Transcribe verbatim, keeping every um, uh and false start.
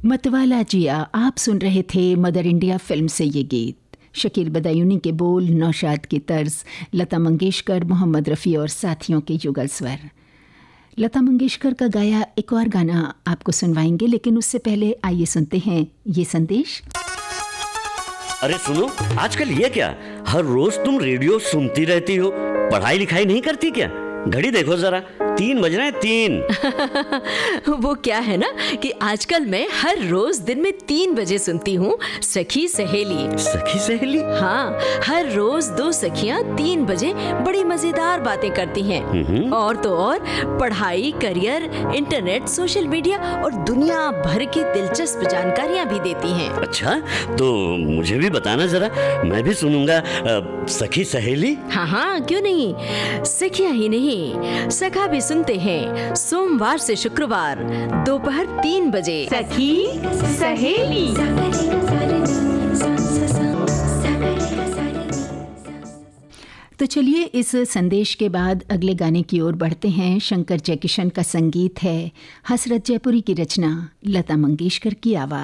मतवाला जिया, आप सुन रहे थे मदर इंडिया फिल्म से ये गीत। शकील बदायूनी के बोल, नौशाद की तर्ज, लता मंगेशकर, मोहम्मद रफ़ी और साथियों के युगल स्वर। लता मंगेशकर का गाया एक और गाना आपको सुनवाएंगे, लेकिन उससे पहले आइए सुनते हैं ये संदेश। अरे सुनो, आजकल ये क्या, हर रोज तुम रेडियो सुनती रहती हो, पढ़ाई लिखाई नहीं करती क्या? घड़ी देखो जरा, तीन बज रहे हैं, तीन। वो क्या है ना कि आजकल मैं हर रोज दिन में तीन बजे सुनती हूँ सखी सहेली। सखी सहेली? हाँ, हर रोज दो सखियाँ तीन बजे बड़ी मजेदार बातें करती हैं। और तो और पढ़ाई, करियर, इंटरनेट, सोशल मीडिया और दुनिया भर की दिलचस्प जानकारियाँ भी देती हैं। अच्छा, तो मुझे भी बताना जरा, मैं भी सुनूंगा सखी सहेली। हाँ हाँ, क्यों नहीं। सखियाँ ही नहीं, सखा भी सुनते हैं सोमवार से शुक्रवार दोपहर तीन बजे। सखी सहेली। तो चलिए इस संदेश के बाद अगले गाने की ओर बढ़ते हैं। शंकर जयकिशन का संगीत है, हसरत जयपुरी की रचना, लता मंगेशकर की आवाज़।